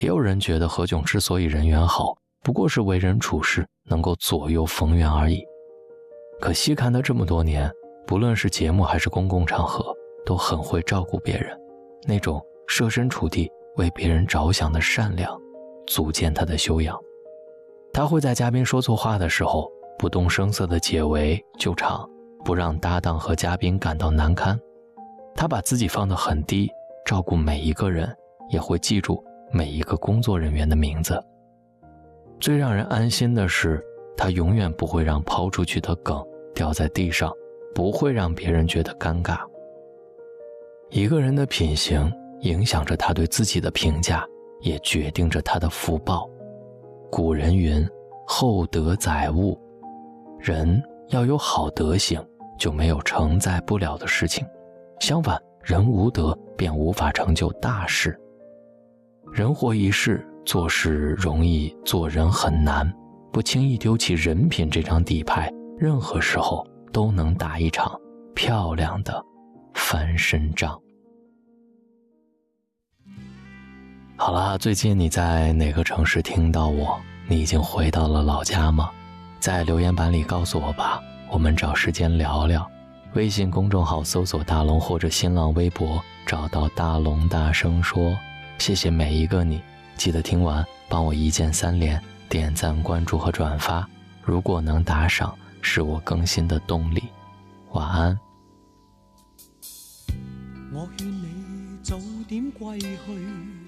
也有人觉得何炅之所以人缘好，不过是为人处事能够左右逢源而已。可细看他这么多年，不论是节目还是公共场合，都很会照顾别人，那种设身处地为别人着想的善良，足见他的修养。他会在嘉宾说错话的时候，不动声色地解围救场，不让搭档和嘉宾感到难堪。他把自己放得很低，照顾每一个人，也会记住每一个工作人员的名字。最让人安心的是，他永远不会让抛出去的梗掉在地上，不会让别人觉得尴尬。一个人的品行影响着他对自己的评价，也决定着他的福报。古人云，厚德载物，人要有好德行，就没有承载不了的事情。相反，人无德便无法成就大事。人活一世，做事容易，做人很难。不轻易丢弃人品这张底牌，任何时候都能打一场漂亮的翻身仗。好啦，最近你在哪个城市听到我？你已经回到了老家吗？在留言板里告诉我吧，我们找时间聊聊。微信公众号搜索大龙，或者新浪微博找到大龙大声说。谢谢每一个你，记得听完帮我一键3连，点赞、关注和转发。如果能打赏，是我更新的动力。晚安。 我劝你早點歸去，